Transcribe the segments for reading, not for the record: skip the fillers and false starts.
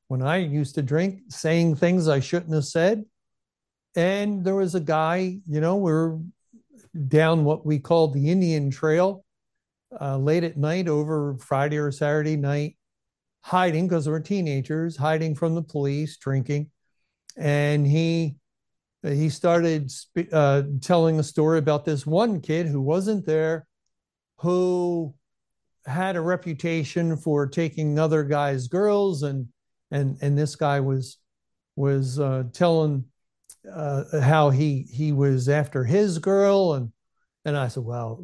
when I used to drink, saying things I shouldn't have said. And there was a guy, we're down what we call the Indian Trail late at night over Friday or Saturday night, hiding because we're teenagers, hiding from the police, drinking. And he started telling a story about this one kid who wasn't there, who had a reputation for taking other guys' girls, and this guy was telling how he was after his girl, and I said, well,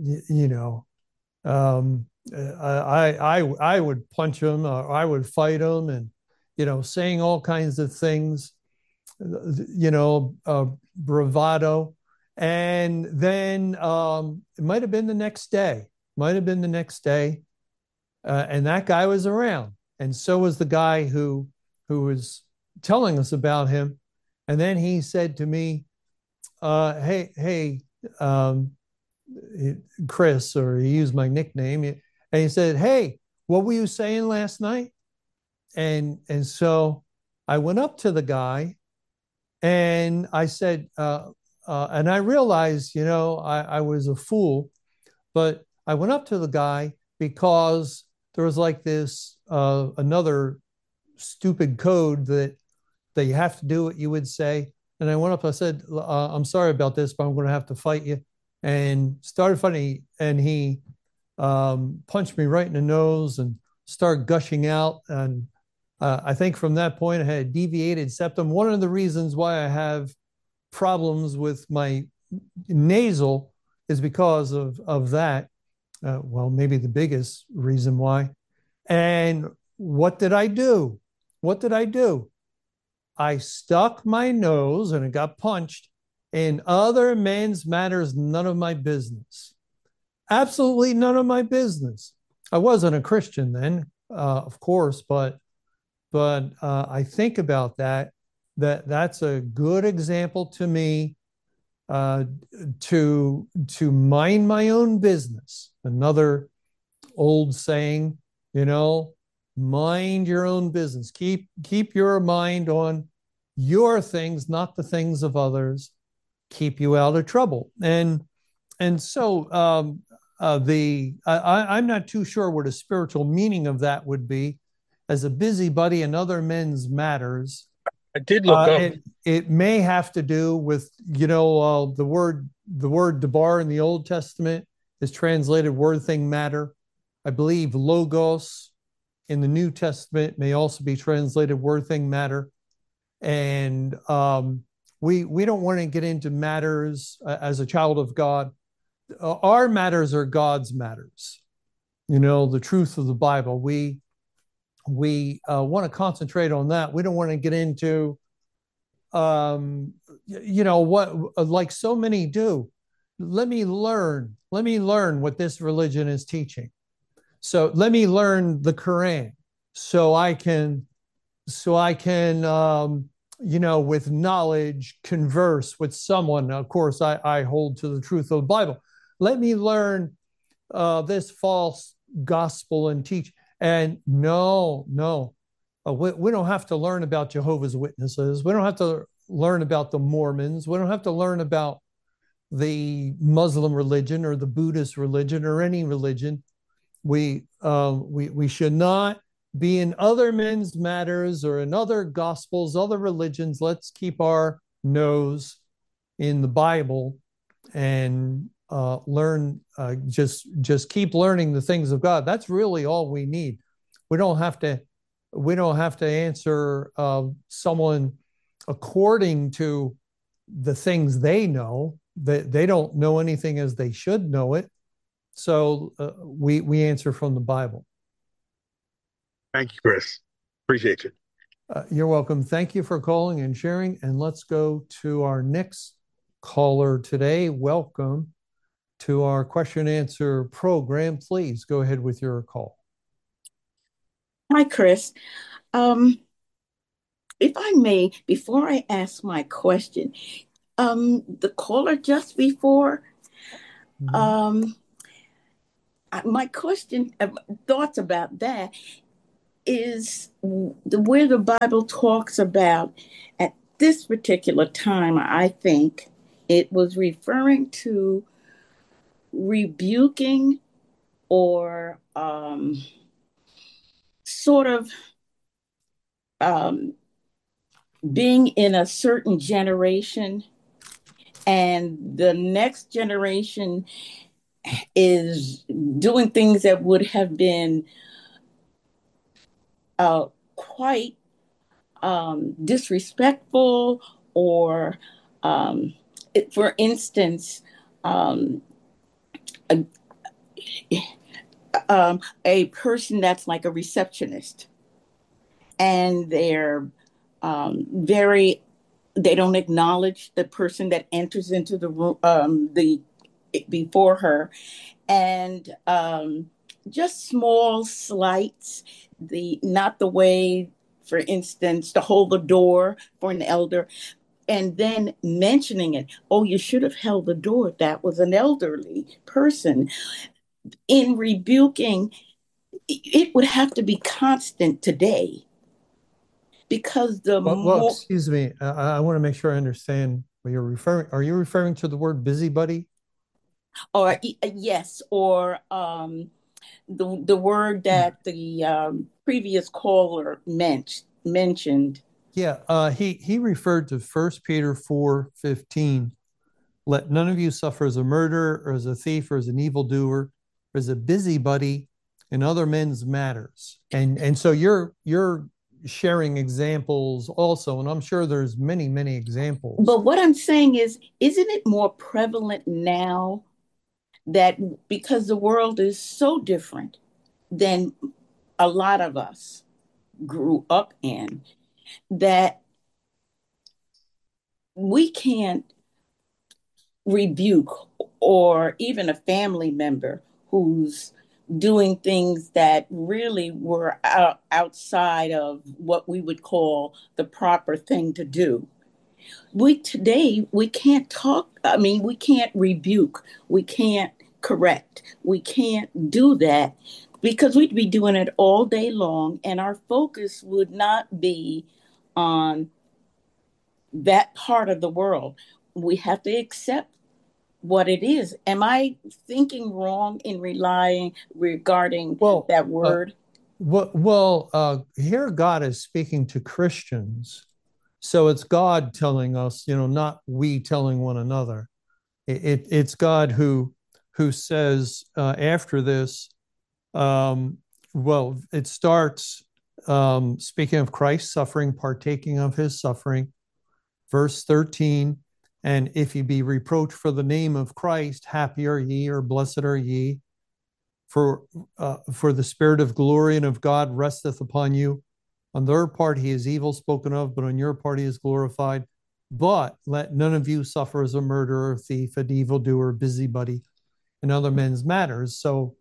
I would punch him, or I would fight him, and saying all kinds of things, bravado. And then it might have been the next day, and that guy was around, and so was the guy who was telling us about him. And then he said to me, hey, um, Chris, or he used my nickname, and he said, "Hey, what were you saying last night?" And so I went up to the guy and I said, and I realized, I was a fool, but I went up to the guy because there was like this another stupid code that you have to do what you would say. And I went up, I said, I'm sorry about this, but I'm going to have to fight you. And started fighting, and he punched me right in the nose and started gushing out. And I think from that point, I had a deviated septum. One of the reasons why I have problems with my nasal is because of that. Well, maybe the biggest reason why. And what did I do? What did I do? I stuck my nose and it got punched in other men's matters, none of my business. Absolutely none of my business. I wasn't a Christian then, of course, but I think about that's a good example to me uh, to mind my own business. Another old saying, you know, mind your own business. Keep your mind on your things, not the things of others. Keep you out of trouble. And so I'm not too sure what a spiritual meaning of that would be. As a busybody in other men's matters, I did look up. it may have to do with the word debar in the Old Testament is translated word thing matter. I believe logos in the New Testament may also be translated word thing matter. And we don't want to get into matters as a child of God. Our matters are God's matters. The truth of the Bible. We want to concentrate on that. We don't want to get into what like so many do. Let me learn what this religion is teaching. So let me learn the Quran so I can with knowledge converse with someone. Of course, I hold to the truth of the Bible. Let me learn this false gospel and teach. And no, we don't have to learn about Jehovah's Witnesses. We don't have to learn about the Mormons. We don't have to learn about the Muslim religion or the Buddhist religion or any religion. We should not be in other men's matters or in other gospels, other religions. Let's keep our nose in the Bible and learn. Just keep learning the things of God. That's really all we need. We don't have to. We don't have to answer someone according to the things they know. That they don't know anything as they should know it. So we answer from the Bible. Thank you, Chris. Appreciate you. You're welcome. Thank you for calling and sharing. And let's go to our next caller today. Welcome to our question and answer program. Please go ahead with your call. Hi, Chris. Um, if I may, before I ask my question, the caller just before, Mhm. um, my question, thoughts about that is where the Bible talks about at this particular time. I think it was referring to rebuking or sort of um, being in a certain generation, and the next generation is doing things that would have been quite disrespectful, or for instance, um, a, a person that's like a receptionist, and they're very, they don't acknowledge the person that enters into the room, the before her, and just small slights, the not the way, for instance, to hold the door for an elder, and then mentioning it. Oh, you should have held the door. That was an elderly person. In rebuking, it would have to be constant today, because the Well, more, excuse me. I want to make sure I understand what you're referring. Are you referring to the word busybody? or yes, or the word that the previous caller mentioned. Yeah, he referred to First Peter 4:15. Let none of you suffer as a murderer or as a thief or as an evildoer or as a busybody in other men's matters. And so you're sharing examples also, and I'm sure there's many examples. But what I'm saying is, isn't it more prevalent now, that because the world is so different than a lot of us grew up in, that we can't rebuke, or even a family member who's doing things that really were outside of what we would call the proper thing to do. We today, we can't talk, I mean, we can't rebuke, we can't correct, we can't do that, because we'd be doing it all day long, and our focus would not be on that part of the world. We have to accept what it is. Am I thinking wrong in relying regarding Well, that word? here God is speaking to Christians, so it's God telling us, not we telling one another. It's God who says after this. Well, it starts speaking of Christ's suffering, partaking of his suffering, verse 13. And if ye be reproached for the name of Christ, happy are ye, or blessed are ye, for the spirit of glory and of God resteth upon you. On their part he is evil spoken of, but on your part he is glorified. But let none of you suffer as a murderer, thief, an evildoer, busybody in other men's matters.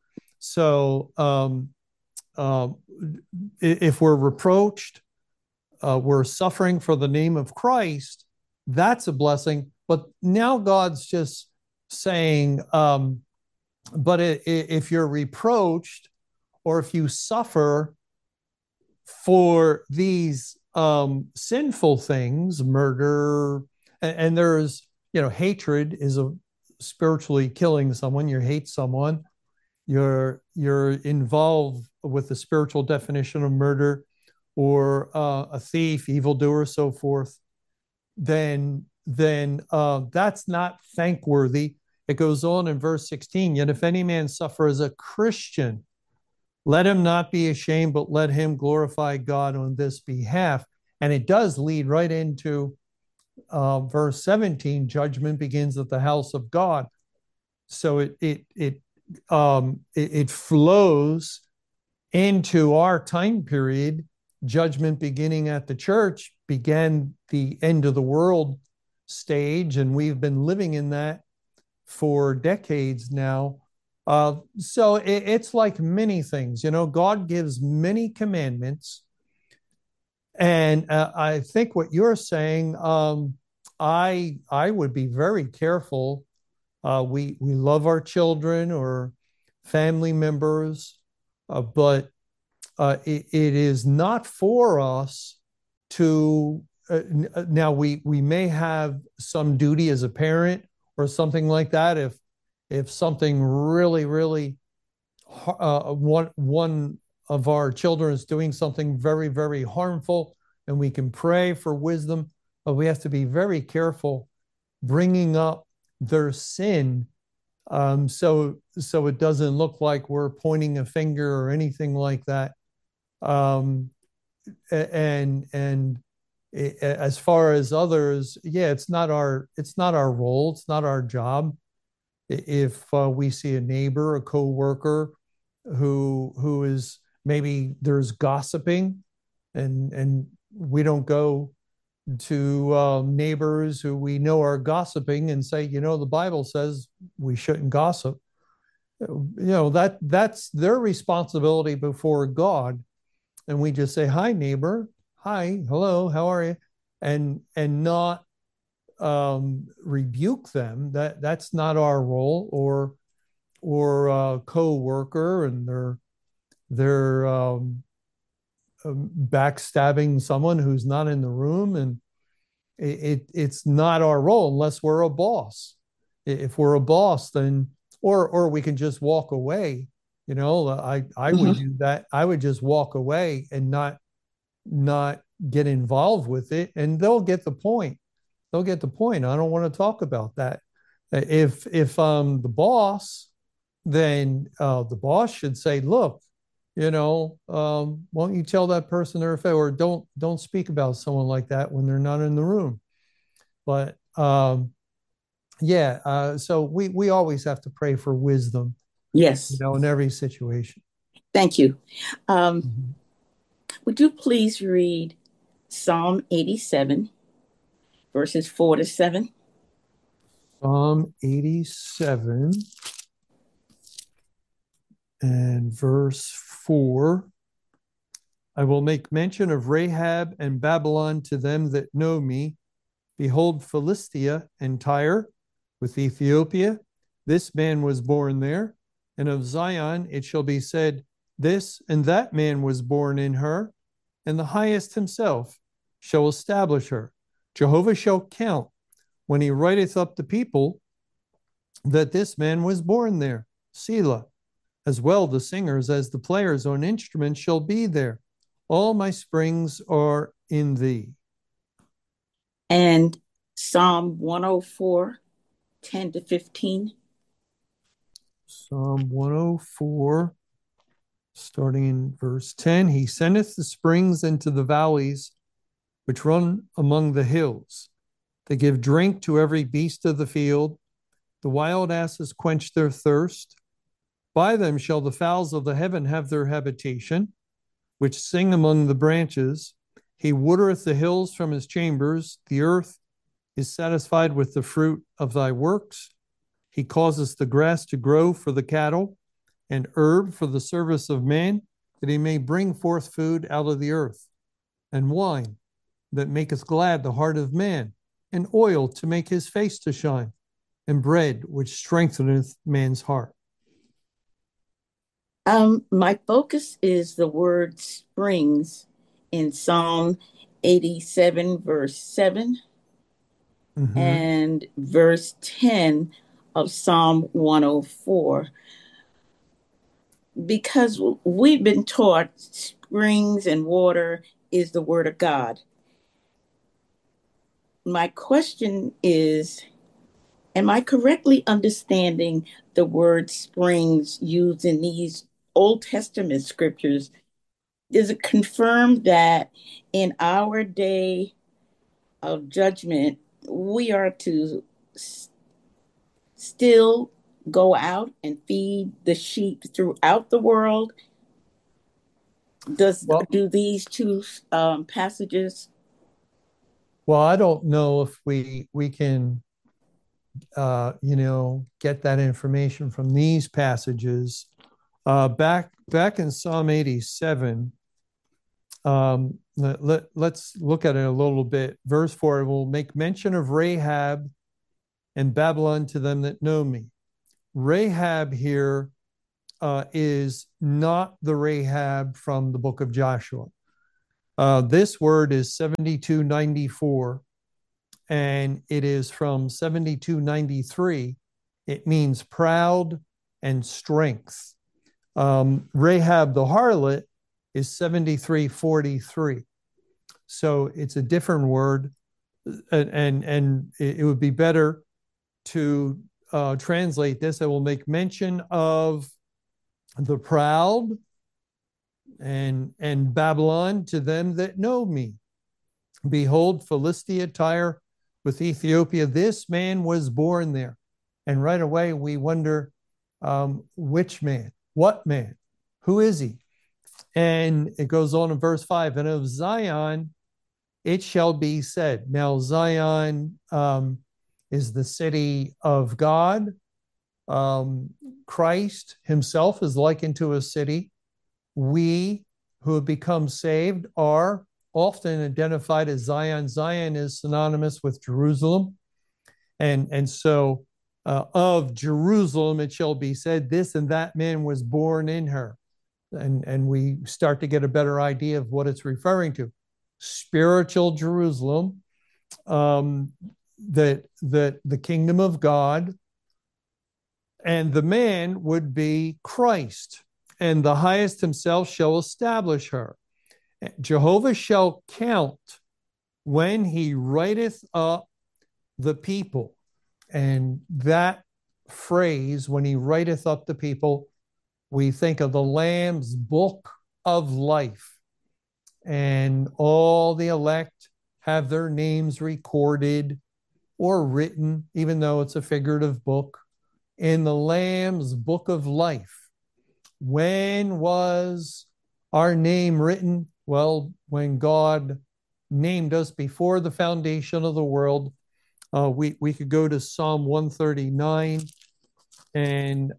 So if we're reproached, we're suffering for the name of Christ, that's a blessing. But now God's just saying, but if you're reproached, or if you suffer for these sinful things, murder, and there's, hatred is a spiritually killing someone. You hate someone, you're involved with the spiritual definition of murder, or a thief, evildoer, so forth. Then that's not thankworthy. It goes on in verse 16. Yet if any man suffer as a Christian, let him not be ashamed, but let him glorify God on this behalf. And it does lead right into verse 17. Judgment begins at the house of God. So it flows into our time period. Judgment beginning at the church began the end of the world stage, and we've been living in that for decades now. So it's like many things, God gives many commandments. And I think what you're saying, I would be very careful. We love our children or family members, but it is not for us to now we may have some duty as a parent or something like that if something really one of our children is doing something very harmful, and we can pray for wisdom, but we have to be very careful bringing up their sin, so it doesn't look like we're pointing a finger or anything like that. um, and as far as others, yeah, it's not our role, it's not our job. If we see a neighbor, a coworker who is, maybe there's gossiping, and we don't go to neighbors who we know are gossiping and say, the Bible says we shouldn't gossip. That's their responsibility before God. And we just say, hi neighbor, hi, hello, how are you, and not rebuke them. That's not our role. Or a co-worker, and they're backstabbing someone who's not in the room, and it's not our role unless we're a boss. If we're a boss, then or we can just walk away. I would do that. I would just walk away and not get involved with it, and they'll get the point. They'll get the point. I don't want to talk about that. If the boss, then the boss should say, look, why don't you tell that person they're a failure, or don't speak about someone like that when they're not in the room. But yeah, so we always have to pray for wisdom, Yes. in every situation. Thank you. Mhm. Would you please read Psalm 87, verses 4 to 7? Psalm 87 and verse 4. I will make mention of Rahab and Babylon to them that know me. Behold, Philistia and Tyre with Ethiopia. This man was born there. And of Zion it shall be said, this and that man was born in her. And the highest himself shall establish her. Jehovah shall count when he writeth up the people that this man was born there. Selah. As well the singers as the players on instruments shall be there. All my springs are in thee. And Psalm 104, 10 to 15. Psalm 104, starting in verse 10. He sendeth the springs into the valleys which run among the hills. They give drink to every beast of the field. The wild asses quench their thirst. By them shall the fowls of the heaven have their habitation, which sing among the branches. He watereth the hills from his chambers. The earth is satisfied with the fruit of thy works. He causeth the grass to grow for the cattle, and herb for the service of man, that he may bring forth food out of the earth, and wine that maketh glad the heart of man, and oil to make his face to shine, and bread which strengtheneth man's heart. My focus is the word springs in Psalm 87, verse 7, and verse 10 of Psalm 104. Because we've been taught springs and water is the word of God. My question is, am I correctly understanding the word springs used in these Old Testament scriptures? Does it confirm that in our day of judgment, we are to still go out and feed the sheep throughout the world? Do these two passages? Well, I don't know if we can get that information from these passages. Back in Psalm 87, let's look at it a little bit. Verse 4, will make mention of Rahab and Babylon to them that know me. Rahab here is not the Rahab from the book of Joshua. This word is 7294, and it is from 7293. It means proud and strength. Rahab the harlot is 7343. So it's a different word, and it would be better to translate this. I will make mention of the proud and Babylon to them that know me. Behold, Philistia, Tyre with Ethiopia, this man was born there. And right away we wonder, which man? What man? Who is he? And it goes on in verse 5, and of Zion it shall be said. Now Zion is the city of God. Christ himself is likened to a city. We who have become saved are often identified as Zion. Zion is synonymous with Jerusalem. And so of Jerusalem it shall be said, this and that man was born in her. And we start to get a better idea of what it's referring to. Spiritual Jerusalem, that the kingdom of God, and the man would be Christ, and the highest himself shall establish her. Jehovah shall count when he writeth up the people. And that phrase, when he writeth up the people, we think of the Lamb's book of life. And all the elect have their names recorded or written, even though it's a figurative book, in the Lamb's book of life. When was our name written? Well, when God named us before the foundation of the world. We could go to Psalm 139, and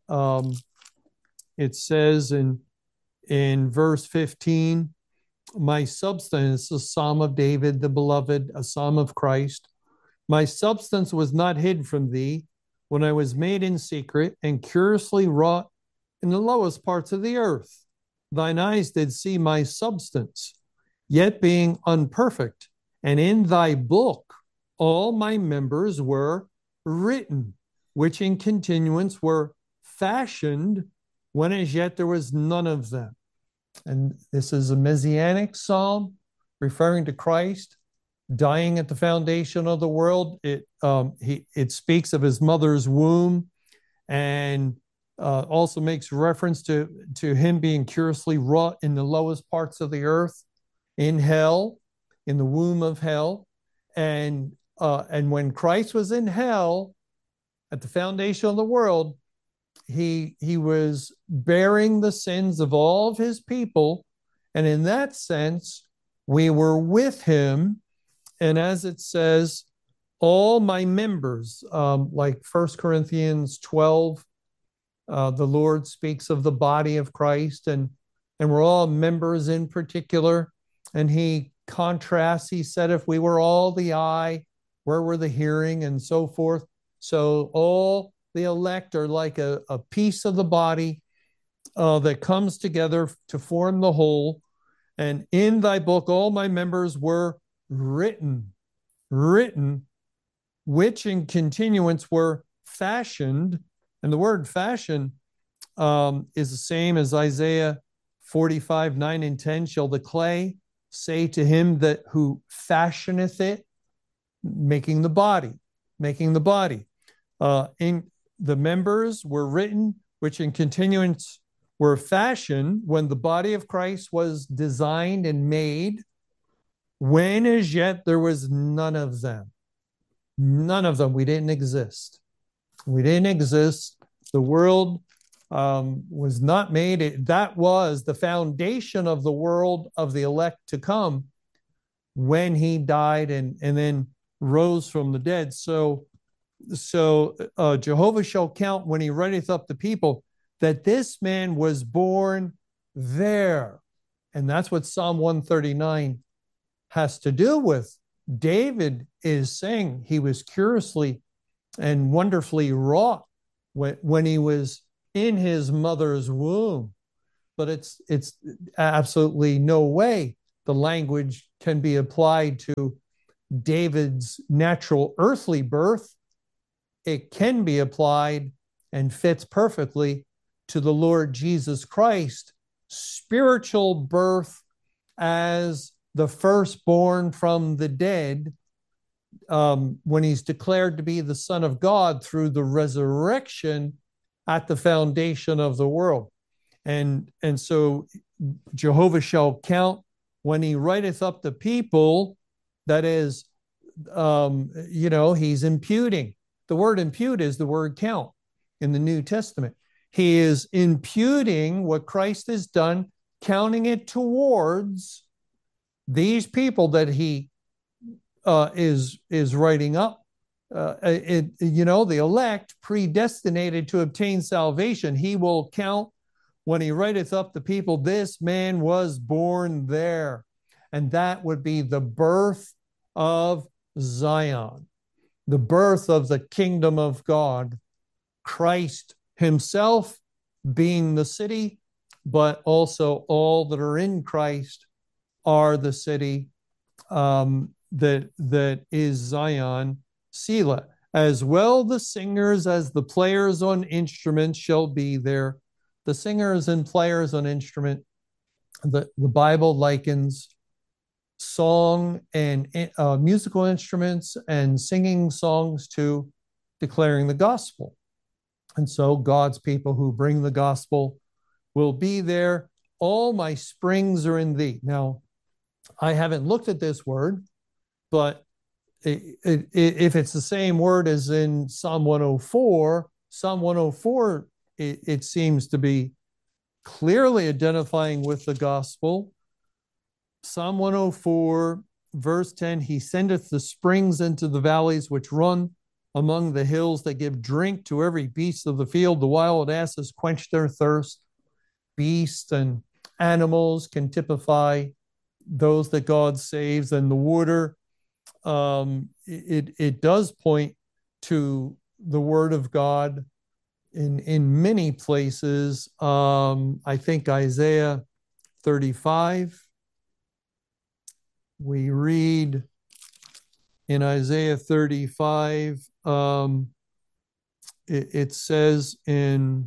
it says in verse 15, my substance, a psalm of David, the beloved, a psalm of Christ. My substance was not hid from thee when I was made in secret and curiously wrought in the lowest parts of the earth. Thine eyes did see my substance, yet being unperfect. And in thy book all my members were written, which in continuance were fashioned when as yet there was none of them. And this is a messianic psalm referring to Christ dying at the foundation of the world. It speaks of his mother's womb, and also makes reference to him being curiously wrought in the lowest parts of the earth, in hell, in the womb of hell. And when Christ was in hell at the foundation of the world, he was bearing the sins of all of his people. And in that sense, we were with him. And as it says, all my members, like 1 Corinthians 12, the Lord speaks of the body of Christ, and we're all members in particular. And he contrasts, he said, if we were all the eye, where were the hearing, and so forth. So all the elect are like a piece of the body that comes together to form the whole. And in thy book all my members were written, which in continuance were fashioned. And the word fashion is the same as Isaiah 45, 9 and 10. Shall the clay say to him that who fashioneth it, making the body. In the members were written, which in continuance were fashioned when the body of Christ was designed and made, when as yet there was none of them. None of them. We didn't exist. The world was not made. That was the foundation of the world of the elect to come when he died and then rose from the dead. So Jehovah shall count when he writeth up the people that this man was born there. And that's what Psalm 139 has to do with. David is saying he was curiously and wonderfully wrought when he was in his mother's womb. But it's absolutely no way the language can be applied to David's natural earthly birth. It can be applied and fits perfectly to the Lord Jesus Christ, spiritual birth as the firstborn from the dead, when he's declared to be the Son of God through the resurrection at the foundation of the world. And so Jehovah shall count when he writeth up the people, that is, he's imputing. The word impute is the word count in the New Testament. He is imputing what Christ has done, counting it towards these people that he is writing up. The elect predestinated to obtain salvation. He will count when he writeth up the people, this man was born there. And that would be the birth of Zion, the birth of the kingdom of God, Christ himself being the city, but also all that are in Christ are the city, that is Zion, Selah. As well the singers as the players on instruments shall be there. The singers and players on instrument, the Bible likens song and musical instruments and singing songs to declaring the gospel. And so God's people who bring the gospel will be there. All my springs are in thee. Now, I haven't looked at this word, but if it's the same word as in Psalm 104, it seems to be clearly identifying with the gospel. Psalm 104, verse 10, he sendeth the springs into the valleys which run among the hills, that give drink to every beast of the field. The wild asses quench their thirst. Beasts and animals can typify those that God saves, and the water, it does point to the word of God in many places. I think Isaiah 35, we read in Isaiah 35, it says in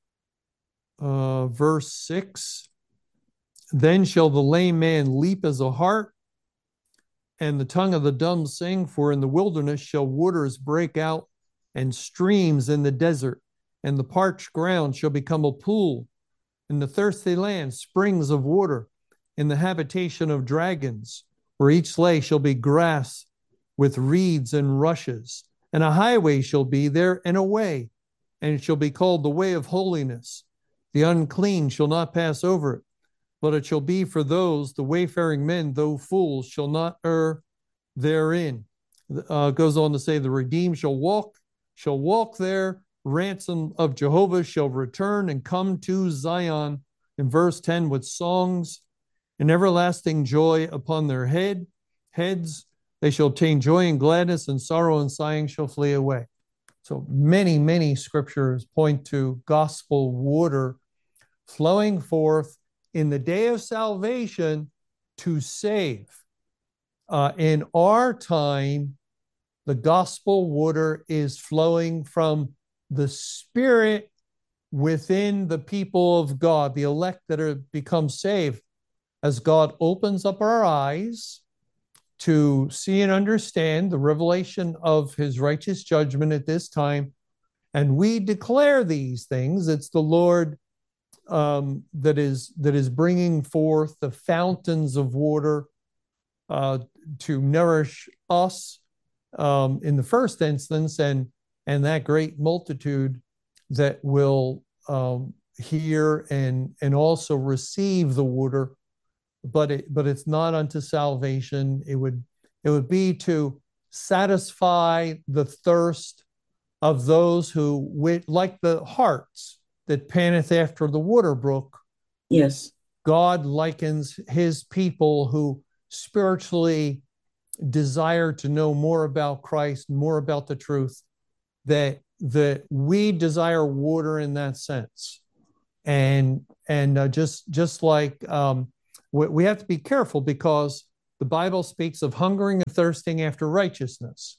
verse 6, then shall the lame man leap as a hart, and the tongue of the dumb sing, for in the wilderness shall waters break out, and streams in the desert, and the parched ground shall become a pool, in the thirsty land springs of water, in the habitation of dragons, where each slay shall be grass with reeds and rushes, and a highway shall be there and a way, and it shall be called the way of holiness. The unclean shall not pass over it, but it shall be for those, the wayfaring men, though fools, shall not err therein. Goes on to say, the redeemed shall walk there. Ransom of Jehovah shall return and come to Zion, in verse 10, with songs and everlasting joy upon their heads. They shall obtain joy and gladness, and sorrow and sighing shall flee away. So many, many scriptures point to gospel water flowing forth in the day of salvation to save. In our time, the gospel water is flowing from the Spirit within the people of God, the elect that are become saved, as God opens up our eyes to see and understand the revelation of his righteous judgment at this time. And we declare these things. It's the Lord that is bringing forth the fountains of water to nourish us in the first instance, and that great multitude that will hear and also receive the water. But it's not unto salvation. It would be to satisfy the thirst of those who, like the hearts that panteth after the water brook. Yes. God likens his people who spiritually desire to know more about Christ, more about the truth, that that we desire water in that sense. And just like we have to be careful, because the Bible speaks of hungering and thirsting after righteousness.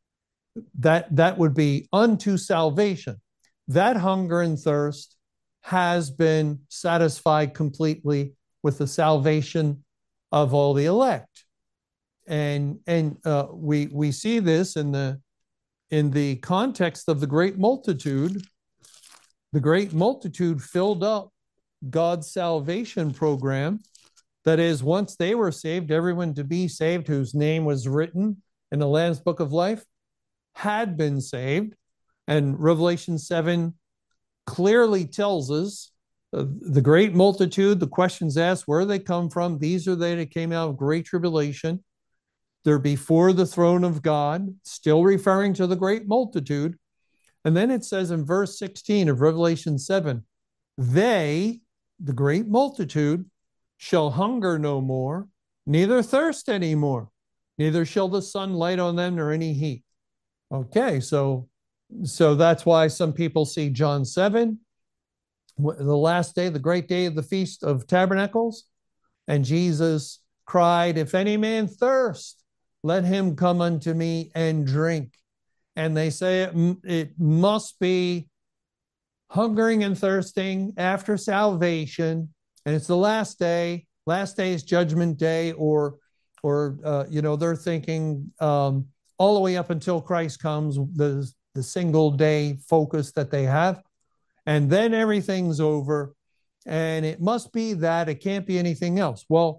That would be unto salvation. That hunger and thirst has been satisfied completely with the salvation of all the elect. And we see this in the context of the great multitude. The great multitude filled up God's salvation program. That is, once they were saved, everyone to be saved whose name was written in the Lamb's Book of Life had been saved. And Revelation 7 clearly tells us the great multitude, the questions asked, where they come from. These are they that came out of great tribulation. They're before the throne of God, still referring to the great multitude. And then it says in verse 16 of Revelation 7, they, the great multitude, shall hunger no more, neither thirst any more, neither shall the sun light on them nor any heat. Okay, so that's why some people see John 7, the last day, the great day of the Feast of Tabernacles, and Jesus cried, if any man thirst, let him come unto me and drink. And they say it must be hungering and thirsting after salvation, and it's the last day. Last day is Judgment Day, or they're thinking all the way up until Christ comes, the single day focus that they have, and then everything's over, and it must be that. It can't be anything else. Well,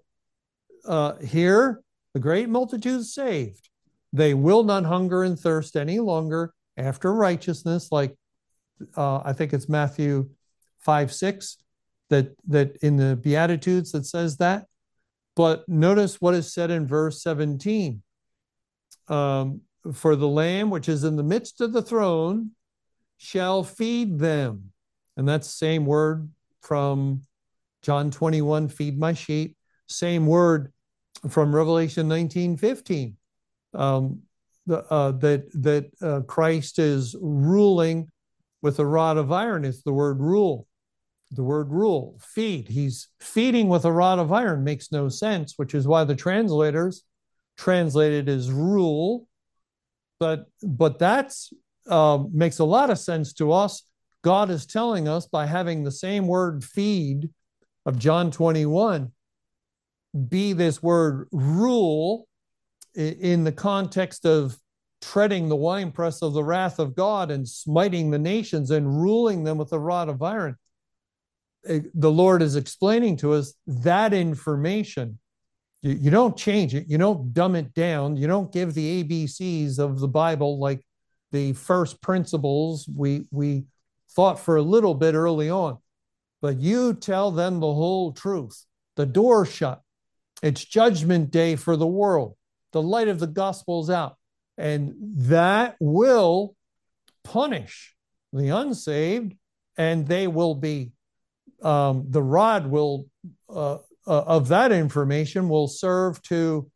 here the great multitude is saved. They will not hunger and thirst any longer after righteousness, like I think it's Matthew 5:6 that in the Beatitudes that says that. But notice what is said in verse 17. For the Lamb which is in the midst of the throne shall feed them. And that's the same word from John 21, feed my sheep. Same word from Revelation 19:15. That Christ is ruling with a rod of iron. It's the word rule. The word rule, feed. He's feeding with a rod of iron. Makes no sense, which is why the translators translated as rule. But that's makes a lot of sense to us. God is telling us by having the same word feed of John 21 be this word rule in the context of treading the winepress of the wrath of God and smiting the nations and ruling them with a rod of iron. The Lord is explaining to us that information. You don't change it. You don't dumb it down. You don't give the ABCs of the Bible like the first principles we thought for a little bit early on. But you tell them the whole truth. The door shut. It's Judgment Day for the world. The light of the gospel's out. And that will punish the unsaved, and they will be, the rod will, of that information will serve to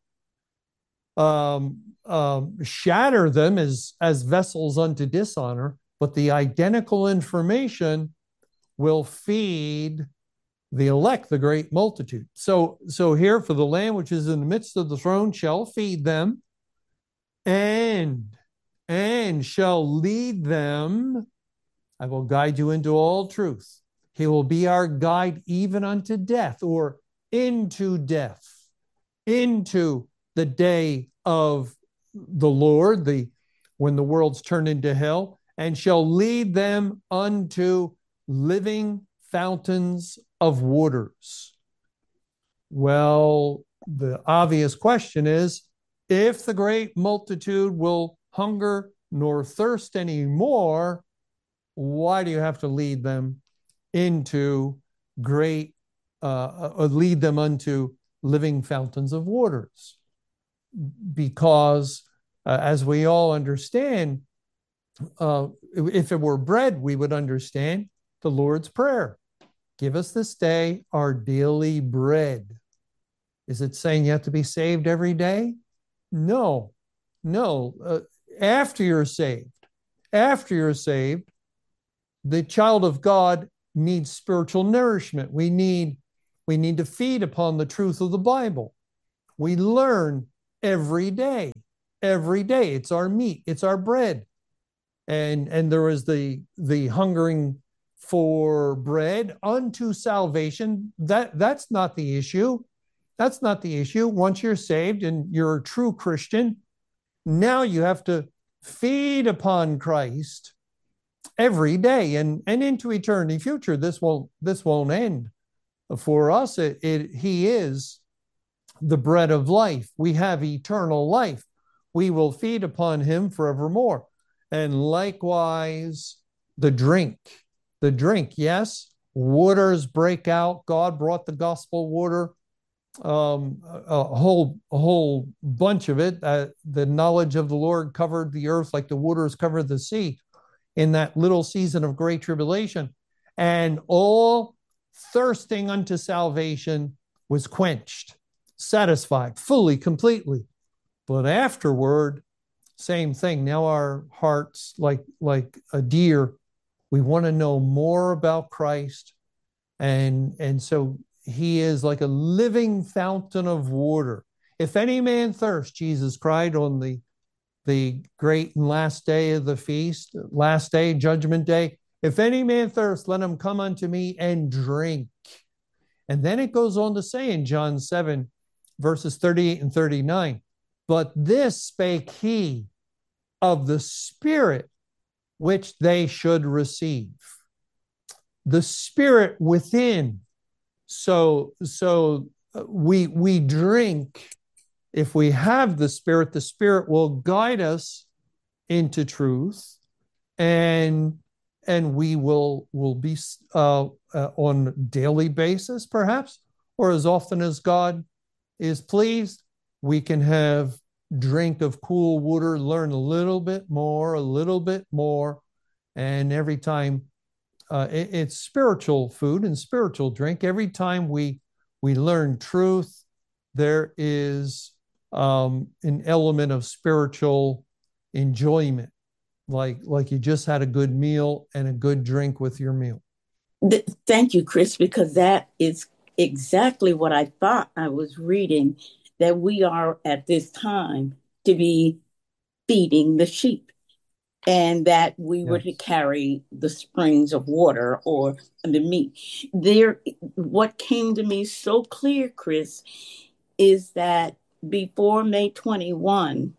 shatter them as vessels unto dishonor, but the identical information will feed the elect, the great multitude. So here, for the Lamb which is in the midst of the throne shall feed them, and shall lead them. I will guide you into all truth. He will be our guide even unto death, or into death, into the day of the Lord, when the world's turned into hell, and shall lead them unto living fountains of waters. Well, the obvious question is, if the great multitude will hunger nor thirst anymore, why do you have to lead them into lead them unto living fountains of waters? Because as we all understand, if it were bread, we would understand the Lord's Prayer. Give us this day our daily bread. Is it saying you have to be saved every day? No. After you're saved, After you're saved, the child of God needs spiritual nourishment. We need to feed upon the truth of the Bible. We learn every day. Every day. It's our meat, it's our bread. And there is the hungering for bread unto salvation. That's not the issue. That's not the issue. Once you're saved and you're a true Christian, now you have to feed upon Christ every day and into eternity future. This won't end. For us, he is the bread of life. We have eternal life. We will feed upon him forevermore. And likewise, the drink. The drink, yes, waters break out. God brought the gospel water, a whole bunch of it. The knowledge of the Lord covered the earth like the waters covered the sea in that little season of great tribulation. And all thirsting unto salvation was quenched, satisfied fully, completely. But afterward, same thing. Now our hearts, like a deer, we want to know more about Christ. And so he is like a living fountain of water. If any man thirst, Jesus cried on the great and last day of the feast, last day, judgment day. If any man thirst, let him come unto me and drink. And then it goes on to say in John 7, verses 38 and 39, but this spake he of the Spirit which they should receive. The Spirit within. So we drink. If we have the Spirit will guide us into truth, and we will be on a daily basis, perhaps, or as often as God is pleased, we can have drink of cool water, learn a little bit more, and every time it's spiritual food and spiritual drink. Every time we learn truth, there is an element of spiritual enjoyment, like you just had a good meal and a good drink with your meal. Thank you, Chris, because that is exactly what I thought I was reading, that we are at this time to be feeding the sheep, and that we were to carry the springs of water or the meat. What came to me so clear, Chris, is that before May 21,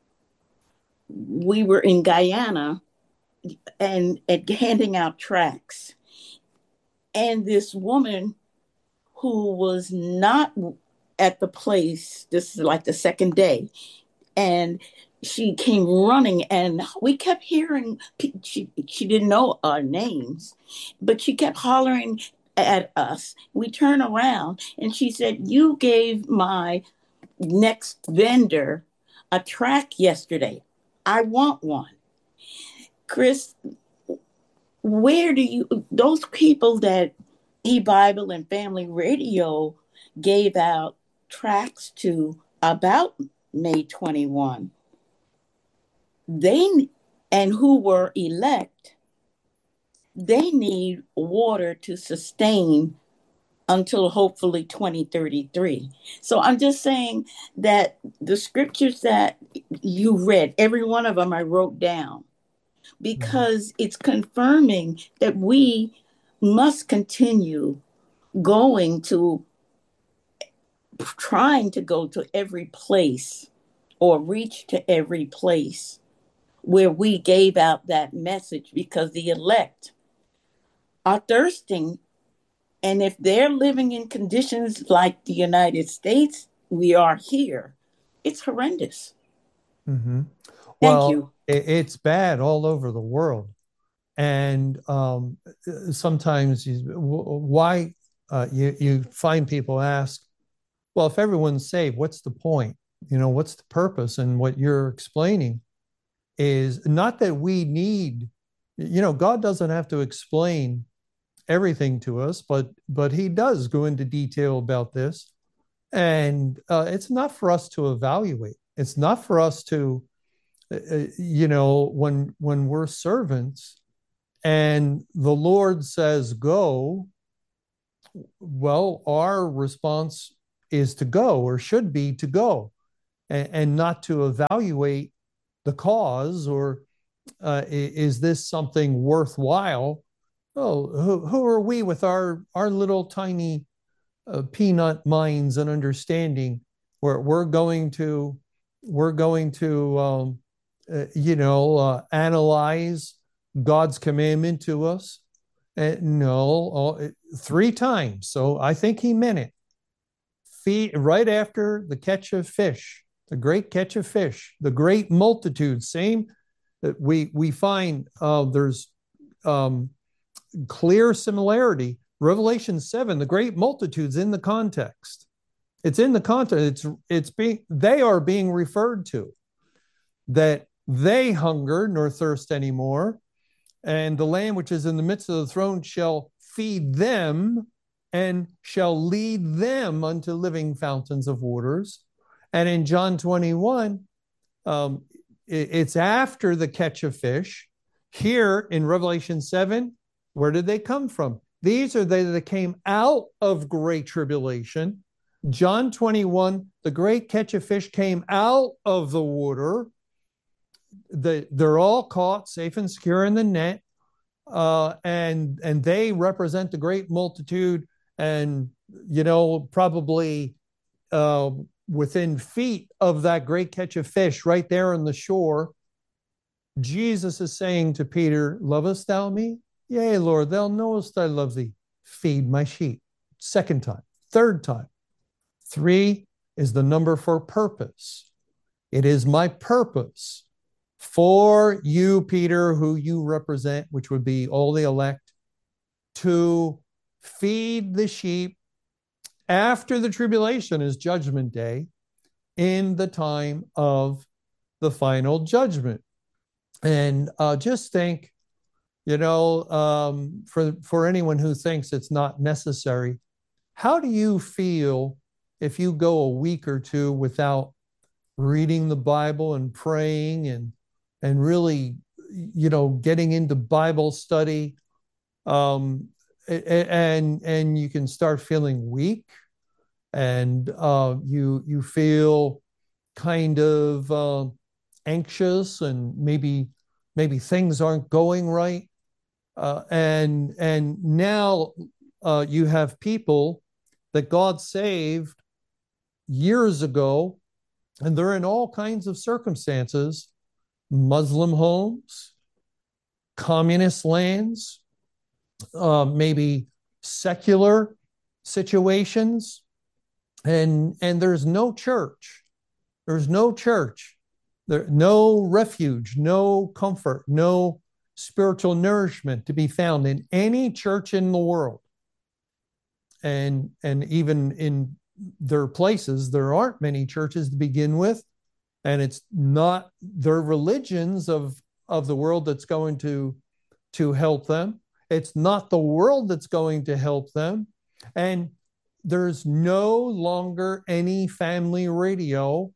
we were in Guyana and handing out tracts. And this woman who was not at the place, this is like the second day, and she came running, and we kept hearing, she didn't know our names, but she kept hollering at us. We turn around and she said, you gave my next vendor a track yesterday. I want one. Chris, where do you, those people that E-Bible and Family Radio gave out tracts to about May 21, and who were elect, they need water to sustain until hopefully 2033. So I'm just saying that the scriptures that you read, every one of them I wrote down, because it's confirming that we must continue trying to go to every place or reach to every place where we gave out that message, because the elect are thirsting. And if they're living in conditions like the United States, we are here, it's horrendous. Mm-hmm. Thank you. It's bad all over the world. And sometimes why you find people ask, well, if everyone's saved, what's the point? What's the purpose? And what you're explaining is not that we need, God doesn't have to explain everything to us, but he does go into detail about this. And it's not for us to evaluate. It's not for us to when we're servants and the Lord says go, well, our response is to go, or should be to go, and not to evaluate the cause, or is this something worthwhile? Oh, who are we with our little tiny peanut minds and understanding, where we're going to analyze God's commandment to us? No, 3 times. So I think he meant it. Feed right after the catch of fish, the great catch of fish, the great multitude. Same that we find there's clear similarity. Revelation 7, the great multitudes in the context. It's in the context. They are being referred to, that they hunger nor thirst anymore, and the Lamb which is in the midst of the throne shall feed them and shall lead them unto living fountains of waters. And in John 21, it's after the catch of fish. Here in Revelation 7, where did they come from? These are they that came out of great tribulation. John 21, the great catch of fish came out of the water. They're all caught safe and secure in the net, and they represent the great multitude. And probably within feet of that great catch of fish, right there on the shore, Jesus is saying to Peter, "Lovest thou me? Yea, Lord, thou knowest I love thee. Feed my sheep." Second time, third time. 3 is the number for purpose. It is my purpose for you, Peter, who you represent, which would be all the elect, to feed the sheep after the tribulation is Judgment Day, in the time of the final judgment. And just think, for anyone who thinks it's not necessary, how do you feel if you go a week or two without reading the Bible and praying and really, getting into Bible study, and you can start feeling weak, and you feel kind of anxious, and maybe things aren't going right, and now you have people that God saved years ago, and they're in all kinds of circumstances: Muslim homes, communist lands, maybe secular situations, and there's no church. There's no church. No refuge, no comfort, no spiritual nourishment to be found in any church in the world. And even in their places, there aren't many churches to begin with, and it's not their religions of the world that's going to help them. It's not the world that's going to help them. And there's no longer any family radio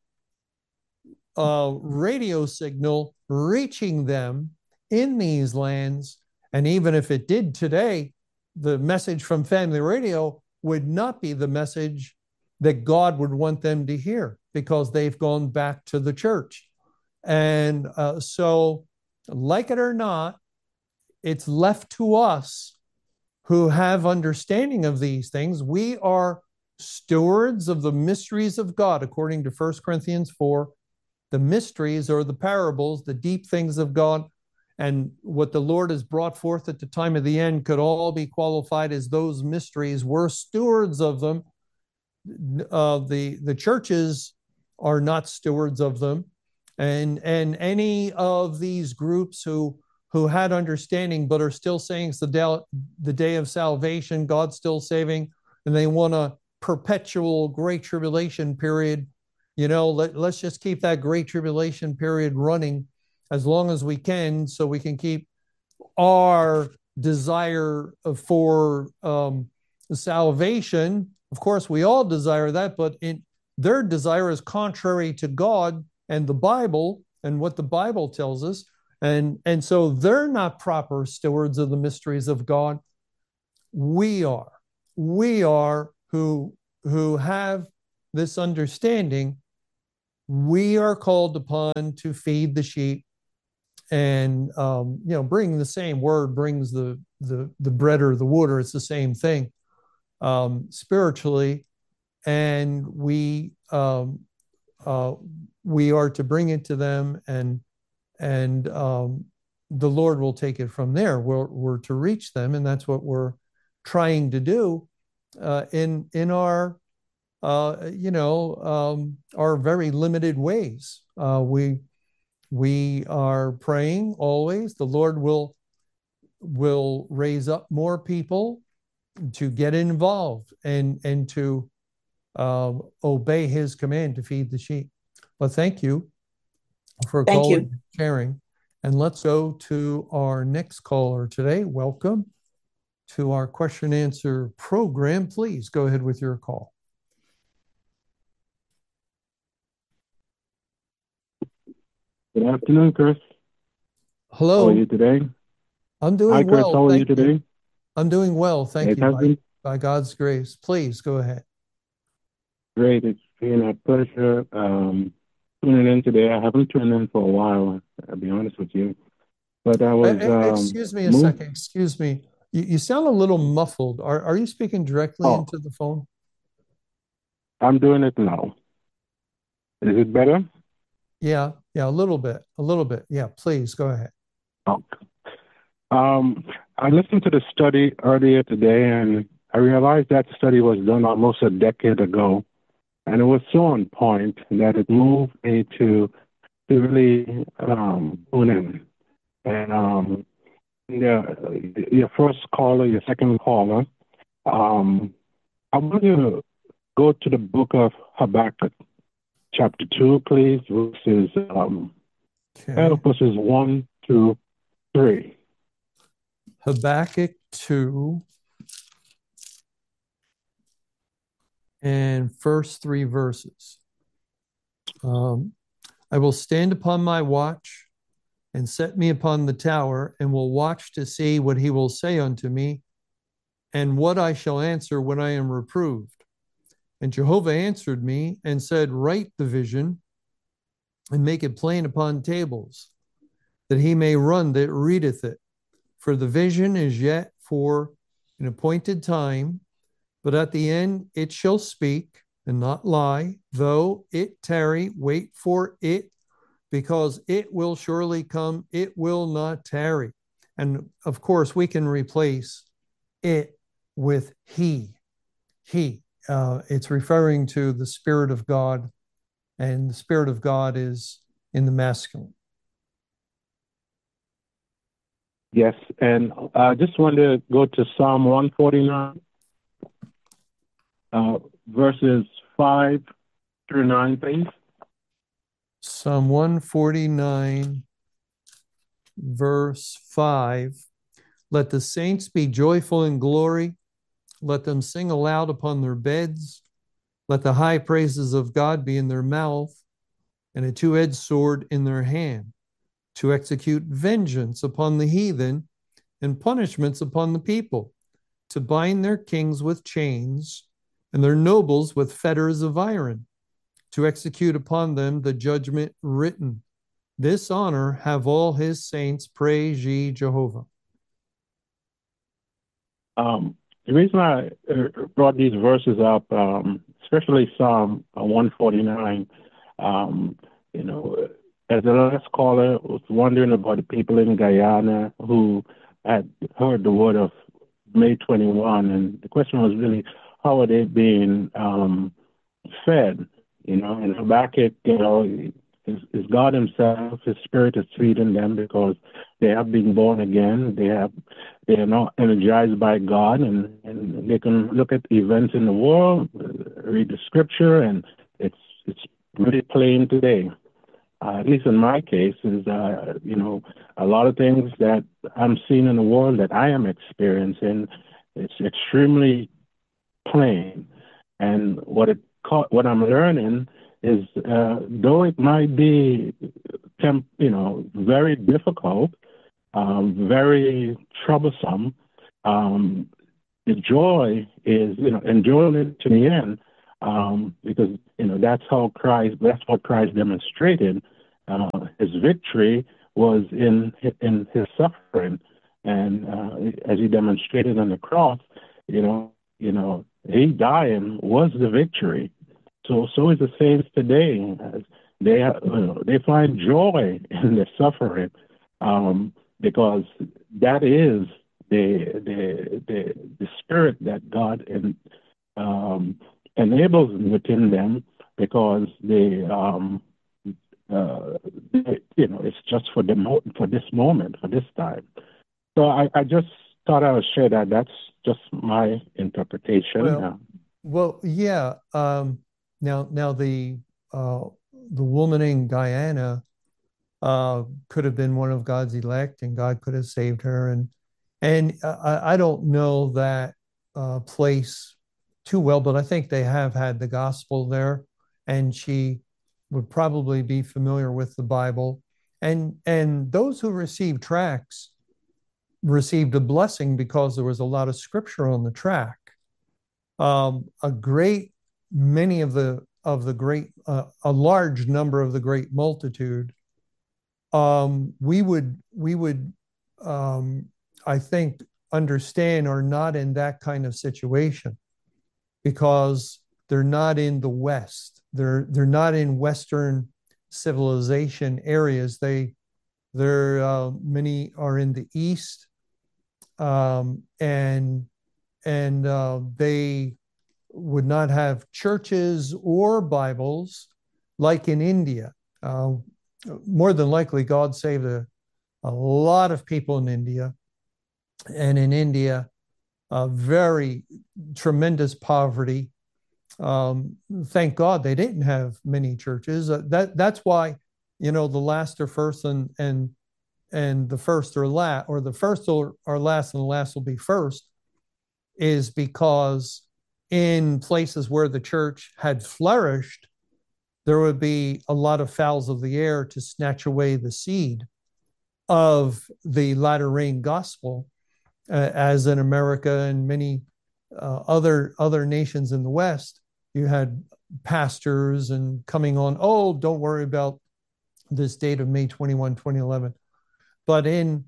signal reaching them in these lands. And even if it did today, the message from family radio would not be the message that God would want them to hear, because they've gone back to the church. And so, like it or not, it's left to us who have understanding of these things. We are stewards of the mysteries of God, according to 1 Corinthians 4. The mysteries, or the parables, the deep things of God, and what the Lord has brought forth at the time of the end, could all be qualified as those mysteries. We're stewards of them. The churches are not stewards of them, and any of these groups who had understanding but are still saying it's the day of salvation, God's still saving, and they want a perpetual great tribulation period. Let's just keep that great tribulation period running as long as we can, so we can keep our desire for salvation. Of course, we all desire that, but their desire is contrary to God and the Bible, and what the Bible tells us. And so they're not proper stewards of the mysteries of God. We are. We are who have this understanding. We are called upon to feed the sheep, and bring the same word brings the bread or the water. It's the same thing spiritually, and we are to bring it to them, and the Lord will take it from there. We're to reach them, and that's what we're trying to do in our our very limited ways. We are praying always. The Lord will raise up more people to get involved and to obey His command to feed the sheep. But thank you for calling and sharing. And let's go to our next caller today. Welcome to our question and answer program. Please go ahead with your call. Good afternoon, Chris. Hello. How are you today? I'm doing well. Hi, Chris. Well. How are you Thank you. today? I'm doing well. Thank It you. has been By God's grace. Please go ahead. great. It's been a pleasure tuning in today. I haven't tuned in for a while, I'll be honest with you. But I was Excuse me a moved. second. Excuse me. You sound a little muffled. Are you speaking directly Oh, into the phone? I'm doing it now. Is it better? Yeah, a little bit. A little bit. Yeah, please go ahead. Oh. I listened to the study earlier today, and I realized that study was done almost a decade ago. And it was so on point that it moved me to really tune in. And your first caller, your second caller, I want to go to the book of Habakkuk, chapter 2, please, verses Okay. verses 1 to 3. Habakkuk 2 and first 3 verses. I will stand upon my watch and set me upon the tower, and will watch to see what he will say unto me, and what I shall answer when I am reproved. And Jehovah answered me and said, write the vision and make it plain upon tables, that he may run that readeth it. For the vision is yet for an appointed time, but at the end it shall speak and not lie. Though it tarry, wait for it, because it will surely come, it will not tarry. And of course, we can replace it with he. It's referring to the Spirit of God, and the Spirit of God is in the masculine. Yes, and I just want to go to Psalm 149, verses 5 through 9, please. Psalm 149, verse 5. Let the saints be joyful in glory. Let them sing aloud upon their beds. Let the high praises of God be in their mouth, and a two-edged sword in their hand, to execute vengeance upon the heathen and punishments upon the people, to bind their kings with chains and their nobles with fetters of iron, to execute upon them the judgment written. This honor have all his saints. Praise ye Jehovah. The reason I brought these verses up, especially Psalm 149, as the last caller was wondering about the people in Guyana who had heard the word of May 21, and the question was really, how are they being fed? And Habakkuk, is God Himself, His Spirit is feeding them because they have been born again. They are not energized by God, and they can look at events in the world, read the Scripture, and it's really plain today. At least in my case, is a lot of things that I'm seeing in the world that I am experiencing. It's extremely plain, and what I'm learning is, though it might be very difficult, very troublesome. The joy is, enjoying it to the end, because that's what Christ demonstrated. His victory was in his suffering, and as he demonstrated on the cross, he dying was the victory. So is the saints today. They find joy in their suffering, because that is the spirit that God enables within them, because it's just for this moment, for this time. So I just thought I would share that. That's just my interpretation. Well, yeah. Now the woman in Guyana could have been one of God's elect, and God could have saved her. And I don't know that place too well, but I think they have had the gospel there, and she would probably be familiar with the Bible. And those who received tracts received a blessing because there was a lot of scripture on the tract. A large number of the great multitude, we would I think understand are not in that kind of situation, because they're not in the West. They're not in Western civilization areas. Many are in the East, and they would not have churches or Bibles like in India. More than likely, God saved a lot of people in India. And in India, very tremendous poverty. Thank God they didn't have many churches. That's why, the last are first, and the first are last, or the first are last and the last will be first, is because in places where the church had flourished, there would be a lot of fowls of the air to snatch away the seed of the latter rain gospel, as in America and many other nations in the West. You had pastors and coming on, oh, don't worry about this date of May 21, 2011. But in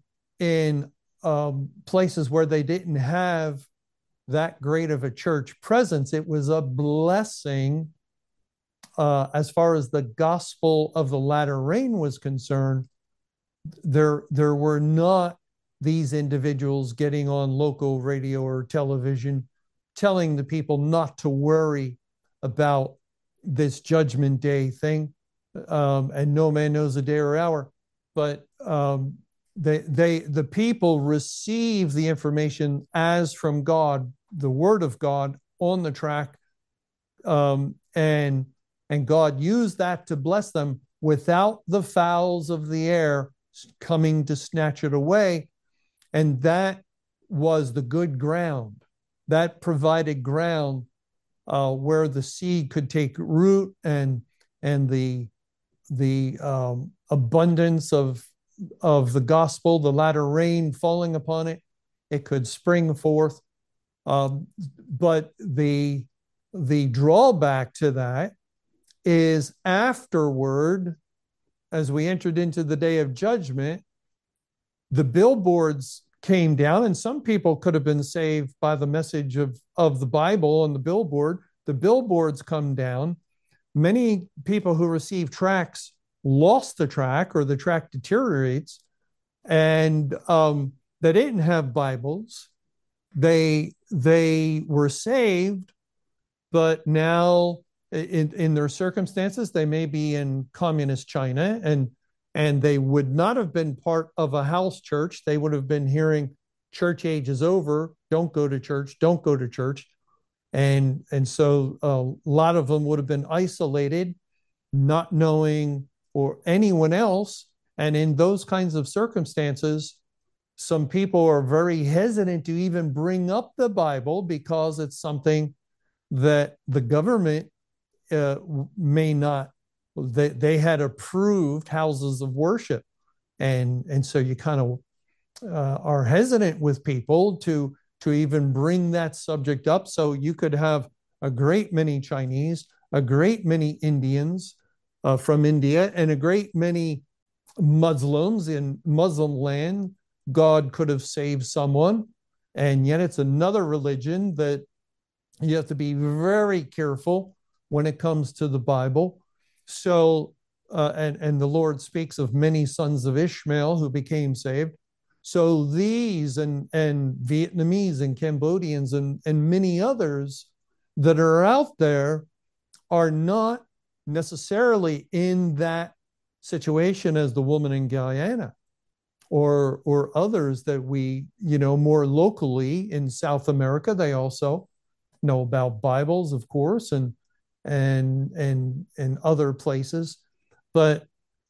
places where they didn't have that great of a church presence, it was a blessing as far as the gospel of the latter rain was concerned. There were not these individuals getting on local radio or television telling the people not to worry about this judgment day thing, and no man knows the day or hour. But the people receive the information as from God, the word of God on the track, and God used that to bless them without the fowls of the air coming to snatch it away. And that was the good ground. That provided ground where the seed could take root, and the abundance of the gospel, the latter rain falling upon it, it could spring forth. But the drawback to that is afterward, as we entered into the day of judgment, the billboards came down, and some people could have been saved by the message of the Bible on the billboard. The billboards come down. Many people who receive tracts lost the tract, or the tract deteriorates, and they didn't have Bibles. They were saved, but now in their circumstances, they may be in communist China, and they would not have been part of a house church. They would have been hearing church age is over, don't go to church, don't go to church. And so a lot of them would have been isolated, not knowing or anyone else. And in those kinds of circumstances, some people are very hesitant to even bring up the Bible, because it's something that the government may not they had approved houses of worship, and so you kind of are hesitant with people to even bring that subject up. So you could have a great many Chinese, a great many Indians from India, and a great many Muslims in Muslim land. God could have saved someone, and yet it's another religion that you have to be very careful when it comes to the Bible. So, and the Lord speaks of many sons of Ishmael who became saved. So these and Vietnamese and Cambodians and many others that are out there are not necessarily in that situation as the woman in Guyana or others that we, more locally in South America. They also know about Bibles, of course, and other places, but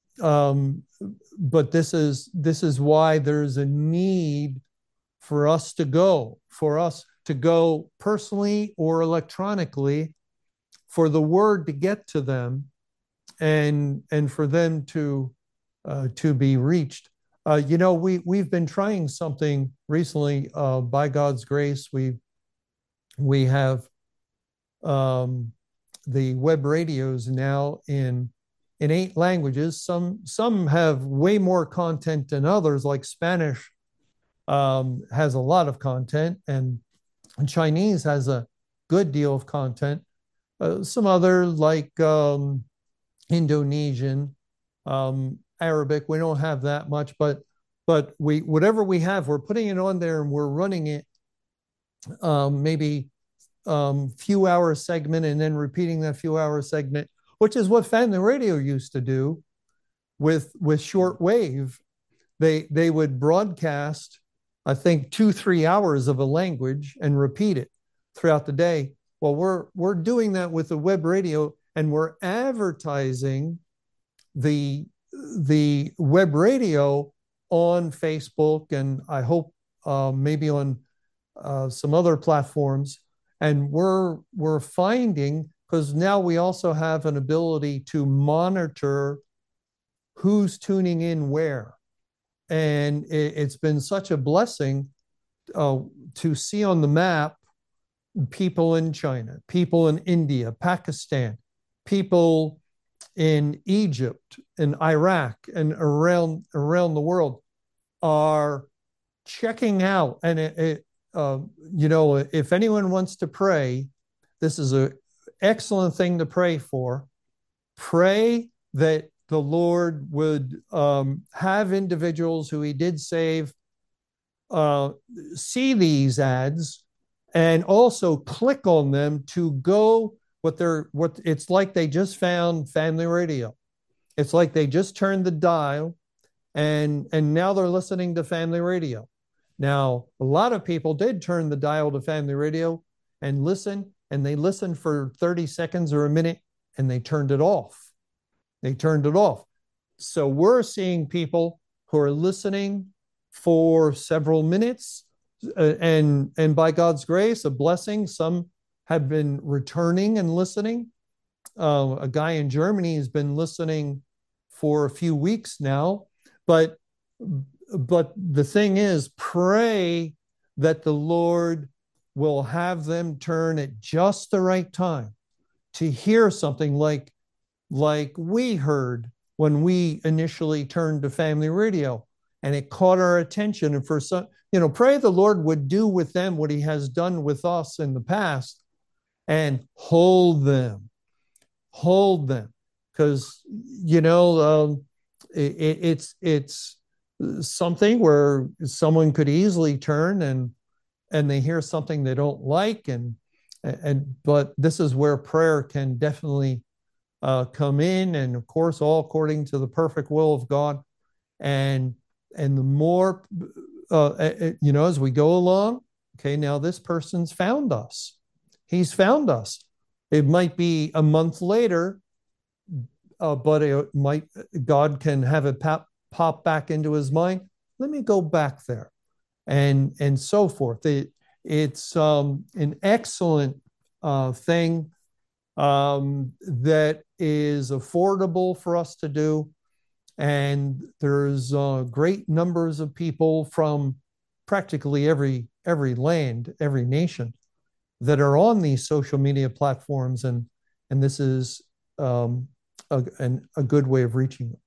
this is why there's a need for us to go personally or electronically, for the word to get to them, and for them to be reached. We've been trying something recently. By God's grace, we have the web radios now in 8 languages. Some have way more content than others, like Spanish has a lot of content, and Chinese has a good deal of content. Some other, like Indonesian, Arabic, we don't have that much, but whatever we have, we're putting it on there, and we're running it maybe few hour segment, and then repeating that few hour segment, which is what family radio used to do with shortwave. They would broadcast, I think, 2-3 hours of a language and repeat it throughout the day. Well, we're doing that with the web radio, and we're advertising the web radio on Facebook, and I hope maybe on some other platforms. And we're finding, because now we also have an ability to monitor who's tuning in where. And it's been such a blessing to see on the map people in China, people in India, Pakistan, people in Egypt, in Iraq, and around the world are checking out. And if anyone wants to pray, this is an excellent thing to pray for. Pray that the Lord would have individuals who He did save see these ads and also click on them to go. What it's like they just found family radio. It's like they just turned the dial, and now they're listening to family radio. Now, a lot of people did turn the dial to family radio and listen, and they listened for 30 seconds or a minute, and they turned it off. So we're seeing people who are listening for several minutes, and by God's grace, a blessing. Some have been returning and listening. A guy in Germany has been listening for a few weeks now. But the thing is, pray that the Lord will have them turn at just the right time to hear something like we heard when we initially turned to family radio, and it caught our attention. And for some, pray the Lord would do with them what He has done with us in the past, and hold them, because it's something where someone could easily turn and they hear something they don't like, but this is where prayer can definitely come in, and of course, all according to the perfect will of God. And the more as we go along, okay, now this person's found us. He's found us. It might be a month later, but God can have it pop back into his mind. Let me go back there, and so forth. It's an excellent thing that is affordable for us to do. And there's great numbers of people from practically every land, every nation that are on these social media platforms, and this is a good way of reaching them.